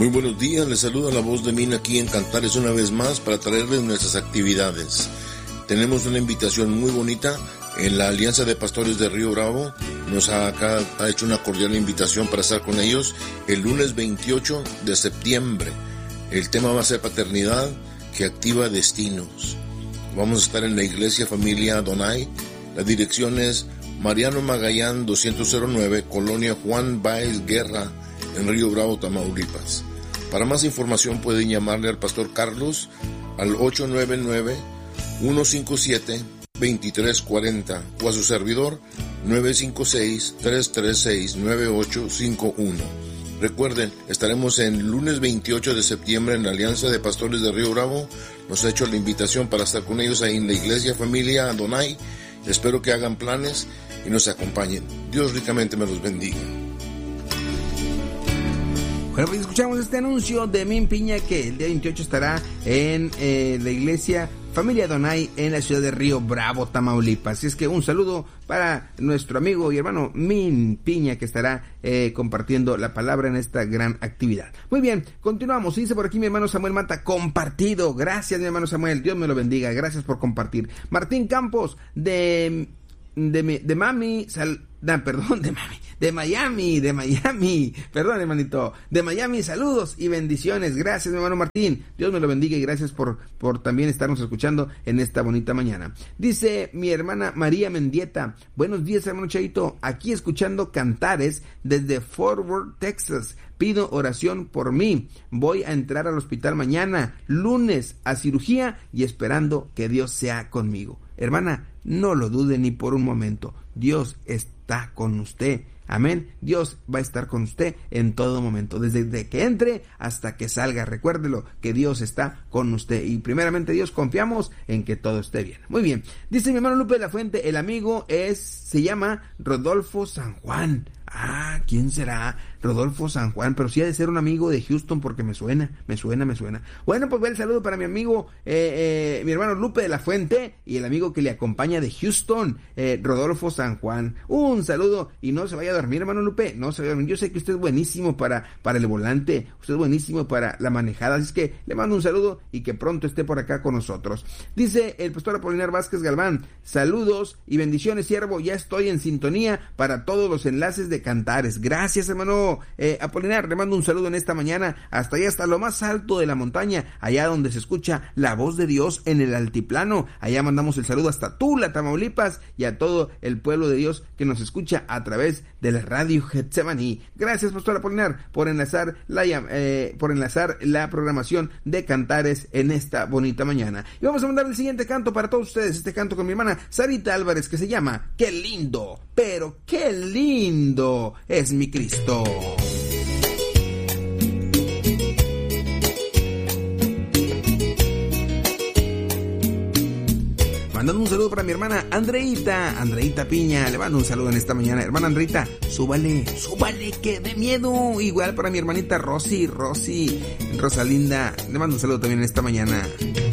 Muy buenos días, les saluda la voz de Mina aquí en Cantares una vez más para traerles nuestras actividades. Tenemos una invitación muy bonita en la Alianza de Pastores de Río Bravo. Nos ha hecho una cordial invitación para estar con ellos el lunes 28 de septiembre. El tema va a ser paternidad que activa destinos. Vamos a estar en la Iglesia Familia Adonai. La dirección es Mariano Magallán 209, Colonia Juan Báez Guerra, en Río Bravo, Tamaulipas. Para más información pueden llamarle al Pastor Carlos al 899-157-2340 o a su servidor 956-336-9851. Recuerden, estaremos el lunes 28 de septiembre en la Alianza de Pastores de Río Bravo. Nos ha hecho la invitación para estar con ellos ahí en la Iglesia Familia Adonai. Espero que hagan planes y nos acompañen. Dios ricamente me los bendiga. Bueno, pues escuchamos este anuncio de Min Piña que el día 28 estará en la Iglesia Familia Adonai en la ciudad de Río Bravo, Tamaulipas. Así es que un saludo para nuestro amigo y hermano Min Piña que estará compartiendo la palabra en esta gran actividad. Muy bien, continuamos. Dice por aquí mi hermano Samuel Mata, compartido. Gracias mi hermano Samuel, Dios me lo bendiga. Gracias por compartir. Martín Campos de Miami, perdón hermanito, de Miami, saludos y bendiciones, gracias mi hermano Martín, Dios me lo bendiga y gracias por también estarnos escuchando en esta bonita mañana. Dice mi hermana María Mendieta, buenos días hermano Chaito, aquí escuchando Cantares desde Fort Worth, Texas, pido oración por mí, voy a entrar al hospital mañana, lunes, a cirugía y esperando que Dios sea conmigo. Hermana, no lo dude ni por un momento, Dios está con usted. Amén. Dios va a estar con usted en todo momento, desde que entre hasta que salga. Recuérdelo que Dios está con usted y primeramente Dios confiamos en que todo esté bien. Muy bien. Dice mi hermano Lupe de la Fuente, el amigo se llama Rodolfo San Juan. Ah, ¿quién será? Rodolfo San Juan, pero sí ha de ser un amigo de Houston porque me suena. Bueno, pues el saludo para mi amigo, mi hermano Lupe de la Fuente y el amigo que le acompaña de Houston, Rodolfo San Juan. Un saludo y no se vaya a dormir, hermano Lupe, no se vaya a dormir. Yo sé que usted es buenísimo para el volante, usted es buenísimo para la manejada, así es que le mando un saludo y que pronto esté por acá con nosotros. Dice el pastor Apolinar Vázquez Galván, saludos y bendiciones, siervo, ya estoy en sintonía para todos los enlaces de Cantares. Gracias, hermano Apolinar, le mando un saludo en esta mañana hasta allá, hasta lo más alto de la montaña, allá donde se escucha la voz de Dios en el altiplano. Allá mandamos el saludo hasta Tula, Tamaulipas, y a todo el pueblo de Dios que nos escucha a través de la radio Getsemaní. Gracias, pastor Apolinar, por enlazar la programación de Cantares en esta bonita mañana. Y vamos a mandar el siguiente canto para todos ustedes, este canto con mi hermana Sarita Álvarez que se llama Qué lindo, pero qué lindo es mi Cristo. Mandando un saludo para mi hermana Andreita Piña, le mando un saludo en esta mañana. Hermana Andreita, súbale, que de miedo. Igual para mi hermanita Rosalinda, le mando un saludo también en esta mañana.